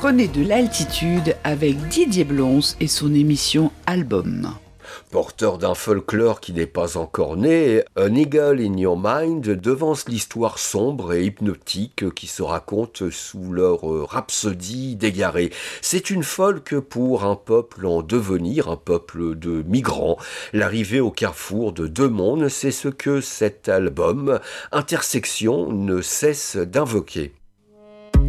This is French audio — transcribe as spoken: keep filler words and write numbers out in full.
Prenez de l'altitude avec Didier Blonce et son émission Album. Porteur d'un folklore qui n'est pas encore né, An Eagle in Your Mind devance l'histoire sombre et hypnotique qui se raconte sous leur rhapsodie d'égarés. C'est une folk pour un peuple en devenir, un peuple de migrants. L'arrivée au carrefour de deux mondes, c'est ce que cet album, Intersection, ne cesse d'invoquer.